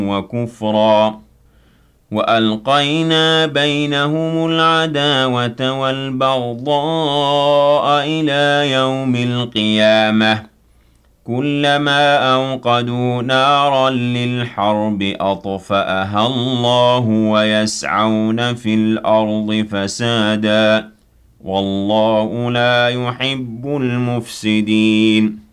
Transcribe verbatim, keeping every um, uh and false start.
وكفرا وألقينا بينهم العداوة والبغضاء إلى يوم القيامة كلما أوقدوا نارا للحرب أطفأها الله ويسعون في الأرض فسادا والله لا يحب المفسدين